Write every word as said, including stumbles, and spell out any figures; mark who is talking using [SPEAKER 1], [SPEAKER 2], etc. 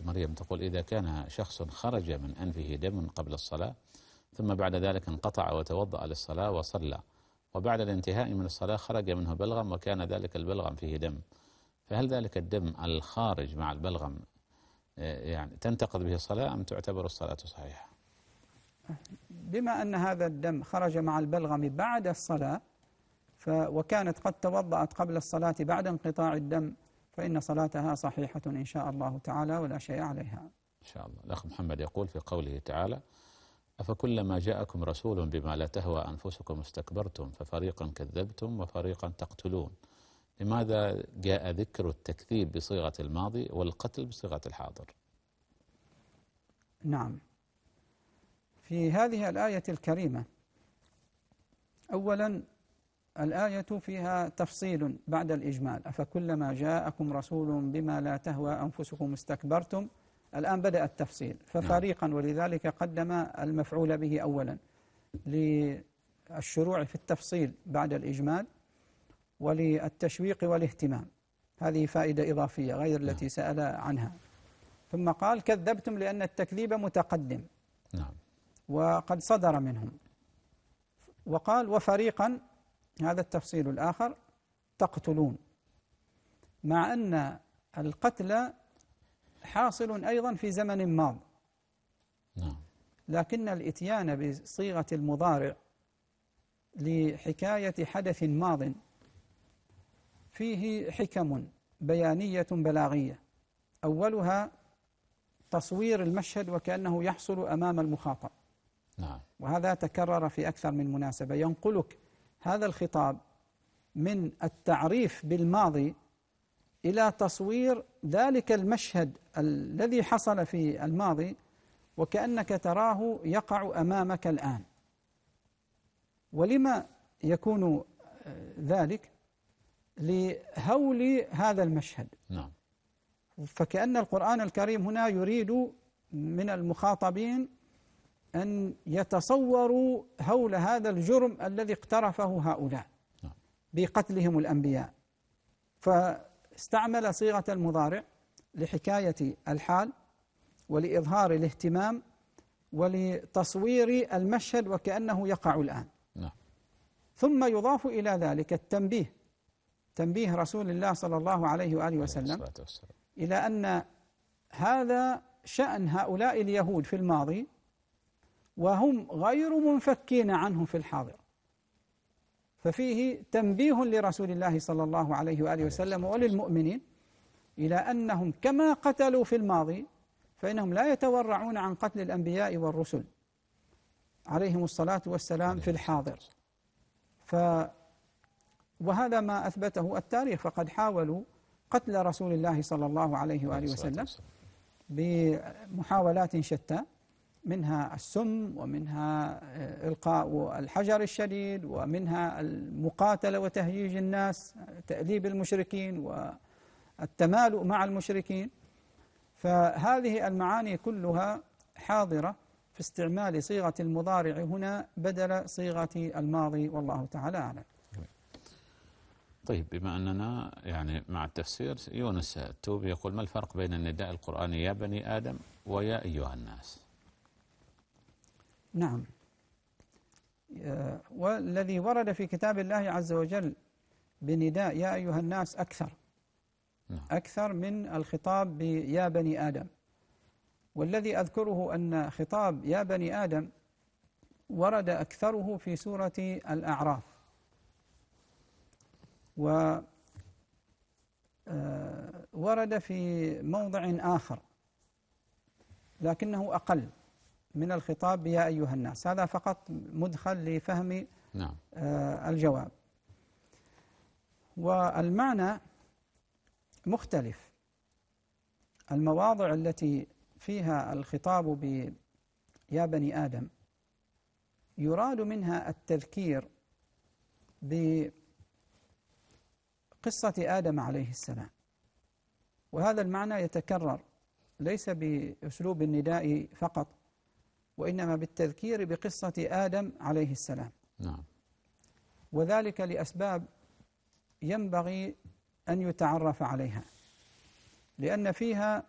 [SPEAKER 1] مريم تقول: إذا كان شخص خرج من أنفه دم قبل الصلاة ثم بعد ذلك انقطع وتوضأ للصلاة وصلى، وبعد الانتهاء من الصلاة خرج منه بلغم وكان ذلك البلغم فيه دم، فهل ذلك الدم الخارج مع البلغم يعني تنتقض به الصلاة أم تعتبر الصلاة صحيحة؟
[SPEAKER 2] بما أن هذا الدم خرج مع البلغم بعد الصلاة ف وكانت قد توضأت قبل الصلاة بعد انقطاع الدم، فإن صلاتها صحيحة إن شاء الله تعالى ولا شيء عليها
[SPEAKER 1] إن شاء الله. الأخ محمد يقول في قوله تعالى: أفكلما جاءكم رسول بما لا تهوى أنفسكم استكبرتم ففريقا كذبتم وفريقا تقتلون، لماذا جاء ذكر التكذيب بصيغة الماضي والقتل بصيغة الحاضر؟
[SPEAKER 2] نعم، في هذه الآية الكريمة أولا الآية فيها تفصيل بعد الإجمال: أفكلما جاءكم رسول بما لا تهوى أنفسكم استكبرتم. الآن بدأ التفصيل ففريقا، ولذلك قدم المفعول به أولا للشروع في التفصيل بعد الإجمال وللتشويق والاهتمام. هذه فائدة إضافية غير
[SPEAKER 1] نعم.
[SPEAKER 2] التي سأل عنها. ثم قال: كذبتم لأن التكذيب متقدم
[SPEAKER 1] نعم.
[SPEAKER 2] وقد صدر منهم. وقال: وفريقا، هذا التفصيل الآخر، تقتلون، مع أن القتل حاصل أيضا في زمن ماض،
[SPEAKER 1] نعم.
[SPEAKER 2] لكن الإتيان بصيغة المضارع لحكاية حدث ماض فيه حكم بيانية بلاغية. أولها تصوير المشهد وكأنه يحصل أمام المخاطب،
[SPEAKER 1] نعم.
[SPEAKER 2] وهذا تكرر في أكثر من مناسبة، ينقلك هذا الخطاب من التعريف بالماضي إلى تصوير ذلك المشهد الذي حصل في الماضي وكأنك تراه يقع أمامك الآن. ولما يكون ذلك؟ لهول هذا المشهد.
[SPEAKER 1] نعم.
[SPEAKER 2] فكأن القرآن الكريم هنا يريد من المخاطبين أن يتصوروا هول هذا الجرم الذي اقترفه هؤلاء
[SPEAKER 1] نعم.
[SPEAKER 2] بقتلهم الأنبياء، فاستعمل صيغة المضارع لحكاية الحال ولإظهار الاهتمام ولتصوير المشهد وكأنه يقع الآن.
[SPEAKER 1] نعم.
[SPEAKER 2] ثم يضاف إلى ذلك التنبيه، تنبيه رسول الله صلى الله عليه وآله وسلم إلى أن هذا شأن هؤلاء اليهود في الماضي وهم غير منفكين عنه في الحاضر، ففيه تنبيه لرسول الله صلى الله عليه وآله وسلم وللمؤمنين إلى أنهم كما قتلوا في الماضي فإنهم لا يتورعون عن قتل الأنبياء والرسل عليهم الصلاة والسلام في الحاضر. ف وهذا ما أثبته التاريخ، فقد حاولوا قتل رسول الله صلى الله عليه وآله وسلم بمحاولات شتى، منها السم ومنها إلقاء الحجر الشديد ومنها المقاتلة وتهييج الناس، تأليب المشركين والتمالؤ مع المشركين. فهذه المعاني كلها حاضرة في استعمال صيغة المضارع هنا بدل صيغة الماضي، والله تعالى أعلم.
[SPEAKER 1] طيب، بما أننا يعني مع التفسير، يونس التوبي يقول: ما الفرق بين النداء القرآني يا بني آدم ويا أيها الناس؟
[SPEAKER 2] نعم، والذي ورد في كتاب الله عز وجل بنداء يا أيها الناس أكثر
[SPEAKER 1] نعم.
[SPEAKER 2] أكثر من الخطاب بيا بني آدم. والذي أذكره أن خطاب يا بني آدم ورد أكثره في سورة الأعراف، وورد في موضع آخر لكنه أقل من الخطاب يا أيها الناس. هذا فقط مدخل لفهم
[SPEAKER 1] نعم.
[SPEAKER 2] الجواب، والمعنى مختلف. المواضع التي فيها الخطاب بيا بني آدم يراد منها التذكير بقصة آدم عليه السلام، وهذا المعنى يتكرر ليس بأسلوب النداء فقط، وإنما بالتذكير بقصة آدم عليه السلام.
[SPEAKER 1] نعم.
[SPEAKER 2] وذلك لأسباب ينبغي أن يتعرف عليها، لأن فيها